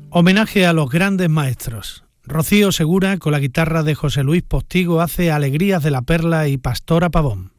Homenaje a los grandes maestros. Rocío Segura, con la guitarra de José Luis Postigo, hace Alegrías de la Perla y Pastora Pavón.